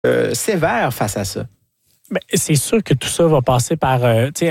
sévère face à ça. Ben, c'est sûr que tout ça va passer par,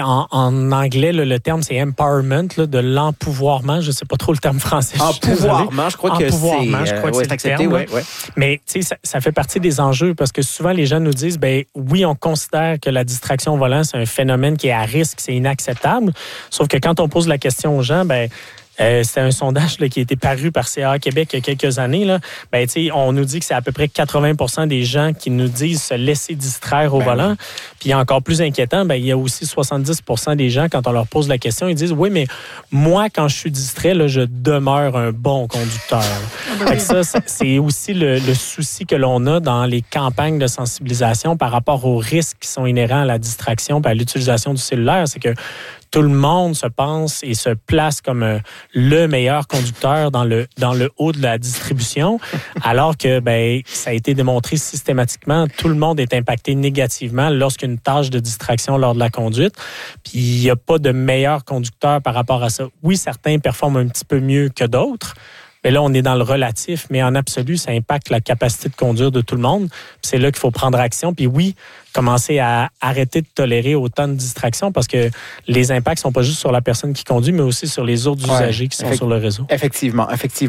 en anglais, le terme, c'est empowerment, de l'empouvoirment. Je ne sais pas trop le terme français. Empouvoirment, je crois que c'est accepté. Ouais. Mais ça fait partie des enjeux parce que souvent, les gens nous disent, oui, on considère que la distraction au volant, c'est un phénomène qui est à risque, c'est inacceptable. Sauf que quand on pose la question aux gens, c'était un sondage qui a été paru par CA Québec il y a quelques années. Là. On nous dit que c'est à peu près 80% des gens qui nous disent se laisser distraire au volant. Puis encore plus inquiétant, il y a aussi 70% des gens, quand on leur pose la question, ils disent « Oui, mais moi, quand je suis distrait, là, je demeure un bon conducteur. » Ça, c'est aussi le souci que l'on a dans les campagnes de sensibilisation par rapport aux risques qui sont inhérents à la distraction et à l'utilisation du cellulaire. C'est que tout le monde se pense et se place comme le meilleur conducteur dans le haut de la distribution, alors que ça a été démontré systématiquement, tout le monde est impacté négativement lorsqu'une tâche de distraction lors de la conduite. Puis il n'y a pas de meilleur conducteur par rapport à ça. Oui, certains performent un petit peu mieux que d'autres. Mais là, on est dans le relatif, mais en absolu, ça impacte la capacité de conduire de tout le monde. Puis c'est là qu'il faut prendre action. Puis oui, commencer à arrêter de tolérer autant de distractions parce que les impacts ne sont pas juste sur la personne qui conduit, mais aussi sur les autres usagers qui sont sur le réseau. Effectivement.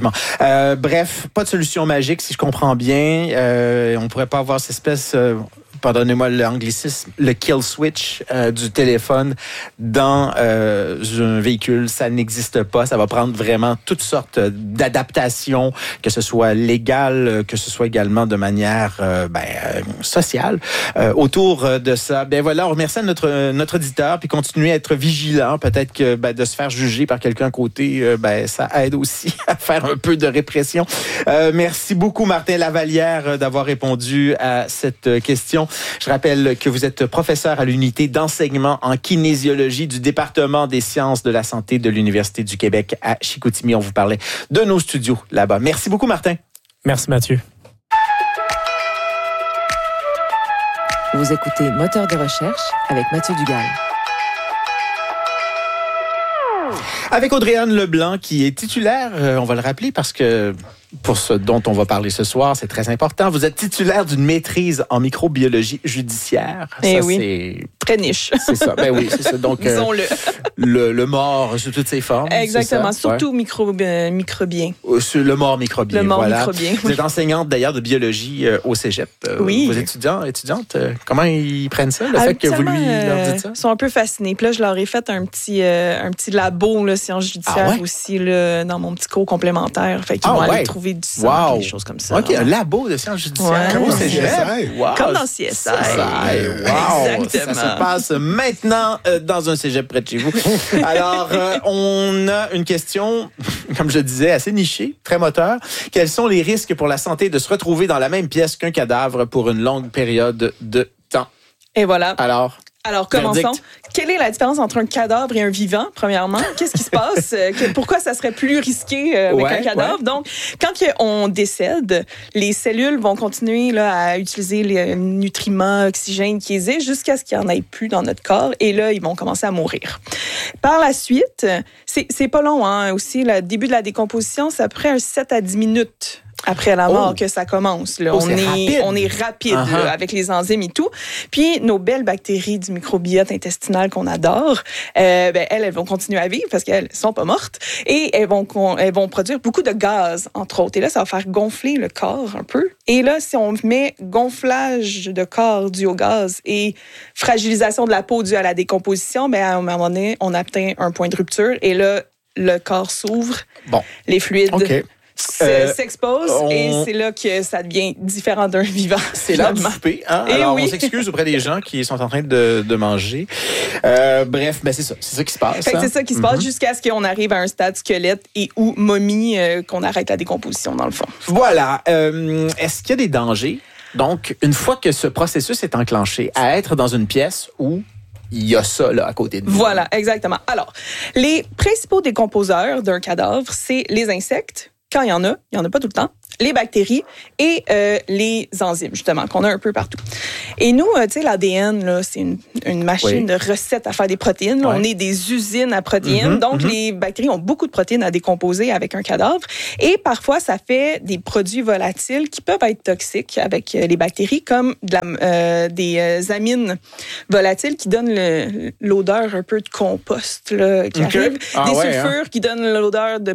Bref, pas de solution magique, si je comprends bien. On ne pourrait pas avoir cette espèce... pardonnez-moi l'anglicisme, le kill switch du téléphone dans un véhicule, ça n'existe pas. Ça va prendre vraiment toutes sortes d'adaptations, que ce soit légal, que ce soit également de manière sociale. Autour de ça, on remercie notre auditeur, puis continuer à être vigilant. Peut-être que de se faire juger par quelqu'un à côté, ça aide aussi à faire un peu de répression. Merci beaucoup, Martin Lavallière, d'avoir répondu à cette question. Je rappelle que vous êtes professeur à l'unité d'enseignement en kinésiologie du département des sciences de la santé de l'Université du Québec à Chicoutimi. On vous parlait de nos studios là-bas. Merci beaucoup, Martin. Merci, Mathieu. Vous écoutez Moteur de recherche avec Mathieu Dugal. Avec Audrey-Anne Leblanc, qui est titulaire, on va le rappeler parce que pour ce dont on va parler ce soir, c'est très important. Vous êtes titulaire d'une maîtrise en microbiologie judiciaire. C'est très niche. C'est ça. C'est ça. Donc, disons-le. Le mort sous toutes ses formes. Exactement. Surtout microbien. Le mort microbien. Microbien. Vous êtes enseignante d'ailleurs de biologie au Cégep. Oui. Vos étudiantes, comment ils prennent ça, le fait que vous lui leur dites ça? Ils sont un peu fascinés. Puis là, je leur ai fait un petit labo, sciences judiciaires aussi, dans mon petit cours complémentaire. Fait qu'ils vont aller trouver du sang, des choses comme ça. OK, un labo de sciences judiciaires. Comme au Cégep. Comme dans CSI. Wow. Exactement. Ça se passe maintenant dans un cégep près de chez vous. Alors, on a une question, comme je disais, assez nichée, très moteur. Quels sont les risques pour la santé de se retrouver dans la même pièce qu'un cadavre pour une longue période de temps? Et voilà. Alors, commençons. Quelle est la différence entre un cadavre et un vivant, premièrement? Qu'est-ce qui se passe? Pourquoi ça serait plus risqué avec un cadavre? Donc, quand on décède, les cellules vont continuer à utiliser les nutriments, oxygène qui existent jusqu'à ce qu'il n'y en ait plus dans notre corps. Et là, ils vont commencer à mourir. Par la suite, c'est pas long, aussi. Le début de la décomposition, c'est à peu près 7 à 10 minutes après la mort que ça commence. Là. On est rapide avec les enzymes et tout. Puis, nos belles bactéries du microbiote intestinal qu'on adore, elles vont continuer à vivre parce qu'elles sont pas mortes et elles vont produire beaucoup de gaz, entre autres. Et là, ça va faire gonfler le corps un peu. Et là, si on met gonflage de corps dû au gaz et fragilisation de la peau due à la décomposition, à un moment donné, on atteint un point de rupture et là, le corps s'ouvre, les fluides s'expose et c'est là que ça devient différent d'un vivant. C'est là du souper. Alors, on s'excuse auprès des gens qui sont en train de manger. Bref, c'est ça. C'est ça qui se passe. C'est ça qui se passe jusqu'à ce qu'on arrive à un stade squelette et ou momie, qu'on arrête la décomposition, dans le fond. Voilà. Est-ce qu'il y a des dangers? Donc, une fois que ce processus est enclenché, à être dans une pièce où il y a ça là à côté de nous. Voilà, exactement. Alors, les principaux décomposeurs d'un cadavre, c'est les insectes. Quand il y en a pas tout le temps. les bactéries et les enzymes, justement, qu'on a un peu partout. Et nous, tu sais, l'ADN, là, c'est une machine de recettes à faire des protéines. Là, on est des usines à protéines. Donc, les bactéries ont beaucoup de protéines à décomposer avec un cadavre. Et parfois, ça fait des produits volatiles qui peuvent être toxiques avec les bactéries, comme des amines volatiles qui donnent l'odeur un peu de compost là, qui arrive. Des sulfures qui donnent l'odeur de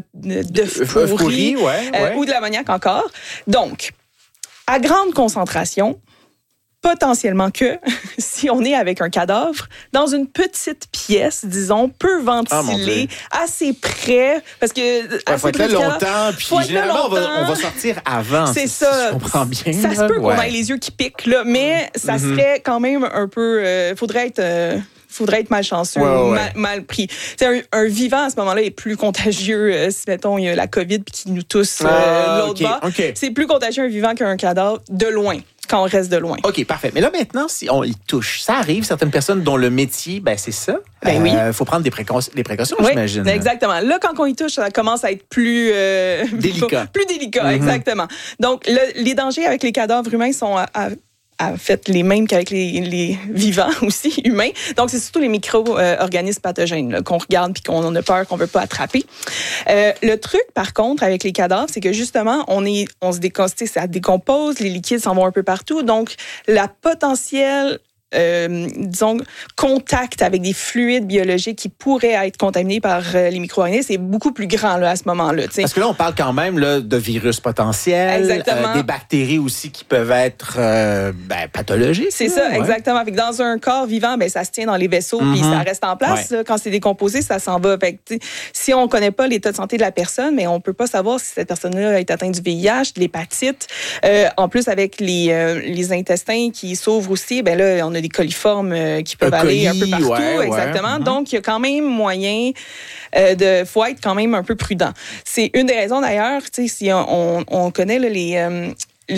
fourrie ou de l'ammoniac encore. Donc, à grande concentration, potentiellement que si on est avec un cadavre dans une petite pièce, disons, peu ventilée, assez près, parce que faut être là longtemps, puis généralement on va sortir avant. C'est ça. Si je comprends bien. Ça se peut qu'on ait les yeux qui piquent là, mais ça serait quand même un peu. Faudrait être malchanceux, mal pris. Un vivant, à ce moment-là, est plus contagieux. Si, mettons, il y a la COVID puis qui nous tousse de l'autre bord. C'est plus contagieux un vivant qu'un cadavre, de loin, quand on reste de loin. OK, parfait. Mais là, maintenant, si on y touche, ça arrive, certaines personnes dont le métier, c'est ça. Il faut prendre des précautions, j'imagine. Exactement. Là, quand on y touche, ça commence à être plus... délicat. Plus délicat, exactement. Donc, les dangers avec les cadavres humains sont en fait les mêmes qu'avec les vivants aussi, humains. Donc, c'est surtout les micro-organismes pathogènes là, qu'on regarde puis qu'on a peur, qu'on veut pas attraper. Le truc, par contre, avec les cadavres, c'est que justement, on se décompose, ça décompose, les liquides s'en vont un peu partout. Donc, la potentielle disons, contact avec des fluides biologiques qui pourraient être contaminés par les micro-organismes, c'est beaucoup plus grand là, à ce moment-là. T'sais. Parce que là, on parle quand même là, de virus potentiels, des bactéries aussi qui peuvent être pathologiques. C'est ça, exactement. Fait que dans un corps vivant, ça se tient dans les vaisseaux puis ça reste en place. Là, quand c'est décomposé, ça s'en va. Fait que, si on ne connaît pas l'état de santé de la personne, mais on ne peut pas savoir si cette personne-là est atteinte du VIH, de l'hépatite. En plus, avec les intestins qui s'ouvrent aussi, là, on a des coliformes qui peuvent aller un peu partout. Exactement. Donc, il y a quand même moyen faut être quand même un peu prudent. C'est une des raisons d'ailleurs, si on connaît là,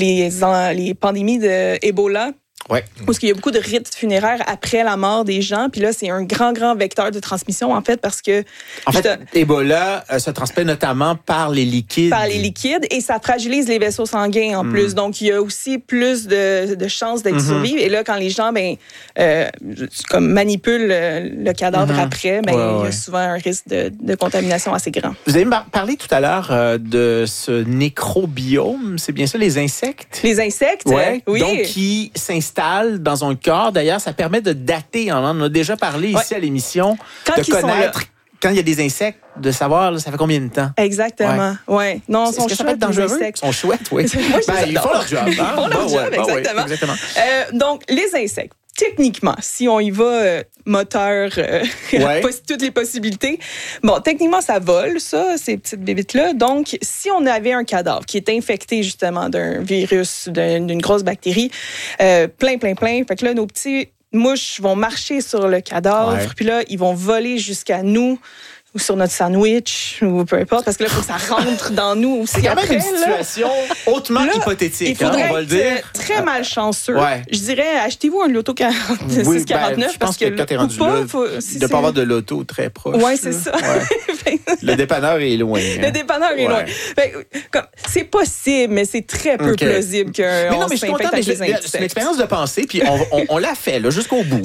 les pandémies d'Ebola. Parce qu'il y a beaucoup de rites funéraires après la mort des gens. Puis là, c'est un grand vecteur de transmission, en fait, parce que... En fait, Ebola se transmet notamment par les liquides. Par les liquides, et ça fragilise les vaisseaux sanguins, en plus. Donc, il y a aussi plus de chances d'être survivre. Et là, quand les gens, comme manipulent le cadavre après, il y a souvent un risque de contamination assez grand. Vous avez parlé tout à l'heure de ce nécrobiome. C'est bien ça, les insectes? Les insectes, oui. Donc, qui s'installent dans un corps. D'ailleurs, ça permet de dater. On en a déjà parlé ici à l'émission. De connaître, quand il y a des insectes, de savoir là, ça fait combien de temps. Exactement. Non, est-ce que ça peut être dangereux? Ils sont chouettes, oui. Ils font leur job. Ils font leur job, exactement. Donc, les insectes. Techniquement, si on y va moteur, toutes les possibilités. Bon, techniquement, ça vole, ça, ces petites bébites-là. Donc, si on avait un cadavre qui est infecté, justement, d'un virus, d'une grosse bactérie, plein. Fait que là, nos petits mouches vont marcher sur le cadavre, puis là, ils vont voler jusqu'à nous, ou sur notre sandwich, ou peu importe, parce que là, il faut que ça rentre dans nous aussi. C'est quand même une situation hautement hypothétique, il faudrait on va le dire. Très malchanceux. Je dirais, achetez-vous un loto 649. Je pense que quand t'es rendu là, il ne doit pas avoir de loto très proche. Oui, c'est ça. Le dépanneur est loin. Le dépanneur est loin. C'est possible, mais c'est très peu plausible qu'on s'infecte avec les insectes. C'est une expérience de pensée, puis on l'a fait là, jusqu'au bout.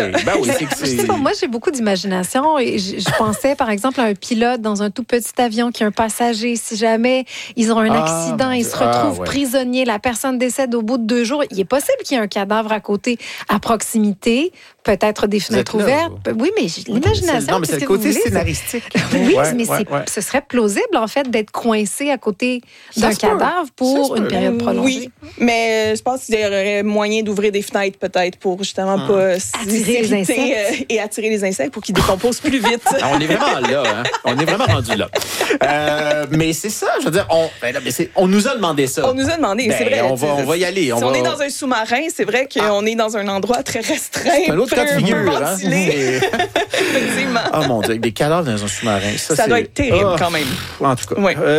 Moi, j'ai beaucoup d'imagination et je pensais, par exemple, à un pilote dans un tout petit avion qui a un passager. Si jamais ils ont un accident, ils se retrouvent prisonniers, la personne décède au bout de 2 jours, il est possible qu'il y ait un cadavre à côté, à proximité, peut-être des fenêtres ouvertes. Oui, mais l'imagination, non, mais c'est le côté scénaristique. Oui, mais ce serait plausible, en fait, d'être coincé à côté d'un cadavre pour une période prolongée. Oui, mais je pense qu'il y aurait moyen d'ouvrir des fenêtres, peut-être, pour justement pas attirer les insectes. Et attirer les insectes pour qu'ils décomposent plus vite. On est vraiment là, hein? On est vraiment rendu là. Mais c'est ça, je veux dire, on nous a demandé ça. On nous a demandé, c'est vrai. On va y aller. Si on est dans un sous-marin, c'est vrai qu'on est dans un endroit très restreint. C'est un autre cas de figure, hein? Effectivement. Oh mon Dieu, avec des cadavres dans un sous-marin. Ça doit être terrible quand même. En tout cas.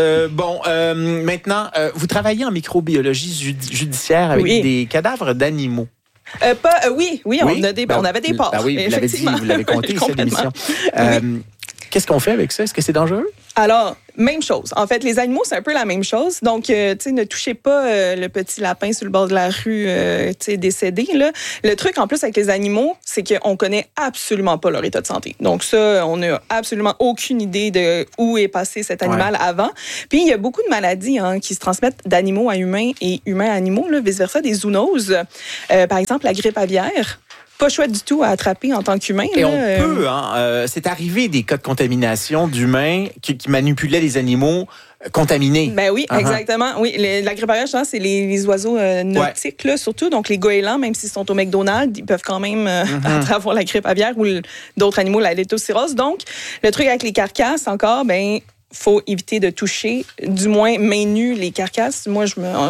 Maintenant, vous travaillez en microbiologie judiciaire avec des cadavres d'animaux. Oui, on avait des porcs. Oui, vous l'avez dit, vous l'avez compté ici à l'émission. Qu'est-ce qu'on fait avec ça? Est-ce que c'est dangereux? Alors, même chose. En fait, les animaux, c'est un peu la même chose. Donc, tu sais, ne touchez pas le petit lapin sur le bord de la rue, tu sais, décédé, là. Le truc, en plus, avec les animaux, c'est qu'on connaît absolument pas leur état de santé. Donc, ça, on n'a absolument aucune idée de où est passé cet animal avant. Puis, il y a beaucoup de maladies qui se transmettent d'animaux à humains et humains à animaux, là, vice-versa, des zoonoses. Par exemple, la grippe aviaire. Pas chouette du tout à attraper en tant qu'humain. Et là, on peut, c'est arrivé des cas de contamination d'humains qui manipulaient les animaux contaminés. Ben oui, exactement. Oui, la grippe aviaire, c'est les oiseaux nautiques, là, surtout. Donc, les goélands, même s'ils sont au McDonald's, ils peuvent quand même avoir la grippe aviaire ou d'autres animaux, la leptospirose. Donc, le truc avec les carcasses, encore, ben faut éviter de toucher, du moins main nue, les carcasses. Moi,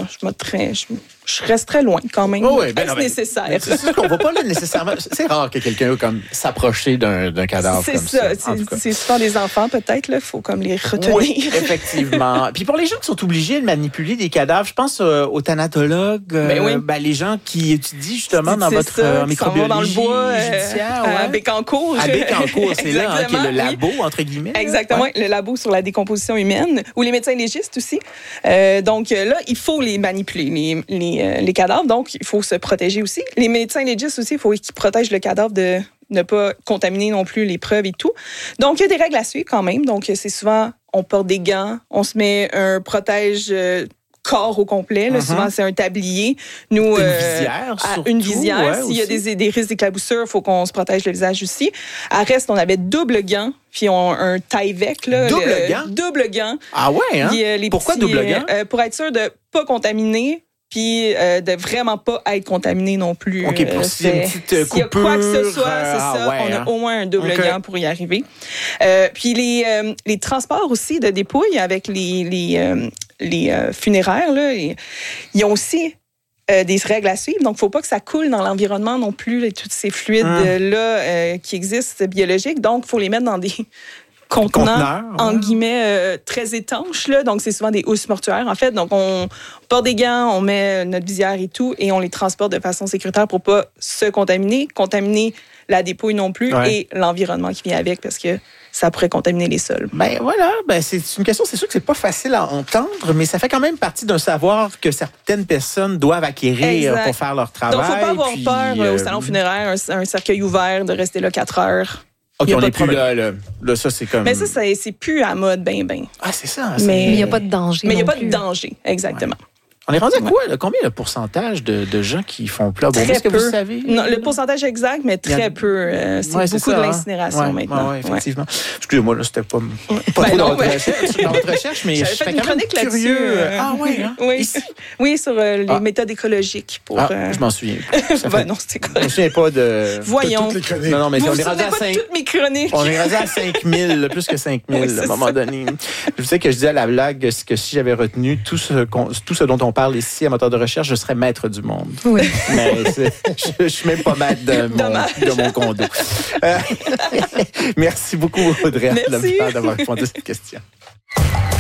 je reste très loin quand même. C'est nécessaire. C'est sûr qu'on ne va pas là nécessairement. C'est rare que quelqu'un comme s'approcher d'un cadavre comme ça. C'est souvent des enfants, peut-être. Il faut comme les retenir. Oui, effectivement. Puis pour les gens qui sont obligés de manipuler des cadavres, je pense aux thanatologues, les gens qui étudient justement dans votre microbiologie dans le bois, judiciaire. À Bécancour. À Bécancour, c'est là qui est le labo, entre guillemets. Exactement, le labo sur la décomposition humaine, ou les médecins légistes aussi. Donc là, il faut les manipuler, les cadavres, donc il faut se protéger aussi. Les médecins légistes aussi, il faut qu'ils protègent le cadavre de ne pas contaminer non plus les preuves et tout. Donc, il y a des règles à suivre quand même. Donc, c'est souvent, on porte des gants, on se met un protège corps au complet. Là, souvent, c'est un tablier. Nous, une visière. S'il y a des risques d'éclaboussure, il faut qu'on se protège le visage aussi. À Reste, on avait double gant, puis un taille-vec. Double gant. Ah ouais, hein? Pourquoi double gant? Pour être sûr de ne pas contaminer, puis de vraiment pas être contaminé non plus. OK, pour s'il y a une petite coupure. S'il y a quoi que ce soit, c'est ça. On a au moins un double gant pour y arriver. Puis les transports aussi de dépouilles avec les funéraires, là, ils ont aussi des règles à suivre. Donc, il ne faut pas que ça coule dans l'environnement non plus, tous ces fluides-là qui existent biologiques. Donc, il faut les mettre dans des contenants, en guillemets, très étanches. Là. Donc, c'est souvent des housses mortuaires, en fait. Donc, on porte des gants, on met notre visière et tout, et on les transporte de façon sécuritaire pour ne pas se contaminer la dépouille non plus et l'environnement qui vient avec, parce que ça pourrait contaminer les sols. Ben voilà, c'est une question, c'est sûr que c'est pas facile à entendre, mais ça fait quand même partie d'un savoir que certaines personnes doivent acquérir pour faire leur travail. Donc, il ne faut pas avoir peur au salon funéraire, un cercueil ouvert, de rester là 4 heures. OK, on n'est plus là. Là, ça, c'est comme... Mais ça, c'est plus à mode, ben. Ah, c'est ça. Mais il n'y a pas de danger. Mais il n'y a pas de danger, exactement. Ouais. On est rendu à quoi? Là? Combien le pourcentage de gens qui font plus abandonner? Est-ce que vous savez? Non, le pourcentage exact, mais très peu. C'est beaucoup de l'incinération maintenant. Oui, effectivement. Excusez-moi, là, c'était pas trop dans votre recherche, mais je suis quand même curieux. Ah oui, hein? Oui, sur les méthodes écologiques. Je m'en souviens. Non, c'était quoi? Je me souviens pas de... Voyons. Toutes les chroniques. Non, mais on est rendu à 5... toutes mes chroniques. On est rendu à 5000, plus que 5000 à un moment donné. Je sais que je disais à la blague que si j'avais retenu tout ce dont on parle ici à Moteur de recherche, je serais maître du monde. Oui. Mais je suis même pas maître de mon condo. Merci beaucoup, Audrey, d'avoir répondu à cette question.